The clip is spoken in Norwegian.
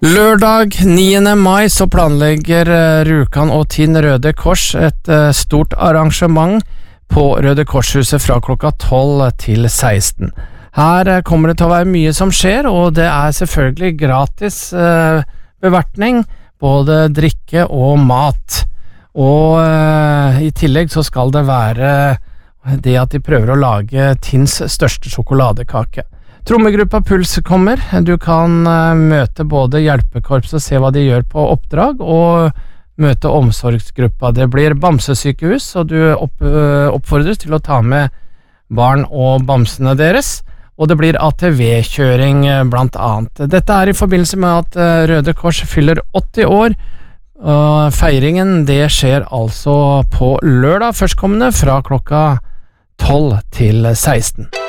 Lørdag 9. mai så planlegger Rjukan og Tinn Røde Kors et stort arrangement på Røde Korshuset fra klokka 12 til 16. Her kommer det til å være mye som skjer, og det er selvfølgelig gratis bevertning, både drikke og mat. Og i tillegg så skal det være det at de prøver å lage Tinns største sjokoladekake. Trommegruppa Puls kommer. Du kan møte både hjelpekorps og se hva de gjør på oppdrag, og møte omsorgsgruppa. Det blir bamsesykehus, og du oppfordres til å ta med barn og bamsene deres, og det blir ATV-kjøring blant annet. Dette er i forbindelse med at Røde Kors fyller 80 år, og feiringen det skjer altså på lørdag førstkommende fra klokka 12 til 16.